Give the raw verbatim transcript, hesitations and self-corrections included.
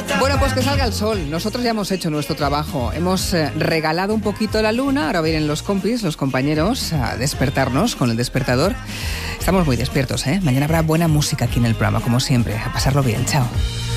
Bueno, pues que salga el sol. Nosotros ya hemos hecho nuestro trabajo. Hemos eh, regalado un poquito la luna. Ahora vienen los compis, los compañeros, a despertarnos con el despertador. Estamos muy despiertos, ¿eh? Mañana habrá buena música aquí en el programa, como siempre. A pasarlo bien. Chao.